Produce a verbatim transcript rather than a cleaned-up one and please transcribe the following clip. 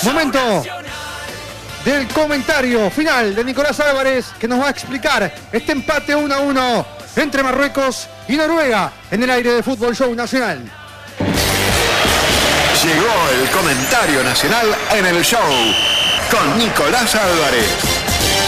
Momento del comentario final de Nicolás Álvarez, que nos va a explicar este empate uno a uno entre Marruecos y Noruega en el aire de Fútbol Show Nacional. Llegó el comentario nacional en el show con Nicolás Álvarez.